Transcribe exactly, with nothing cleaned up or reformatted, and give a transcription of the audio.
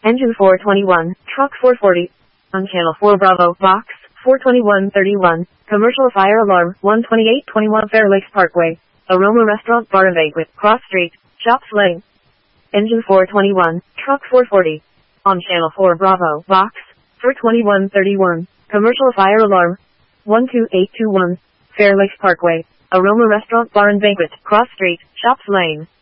Engine four twenty-one, truck four forty. On channel four Bravo, box four twenty-one thirty-one, commercial fire alarm one twenty-eight twenty-one Fair Lakes Parkway, Aroma Restaurant Bar and Banquet, Cross Street, Shops Lane. Engine four twenty-one, truck four forty. On channel four Bravo, box four twenty-one thirty-one, commercial fire alarm one two eight two one, Fair Lakes Parkway, Aroma Restaurant Bar and Banquet, Cross Street, Shops Lane.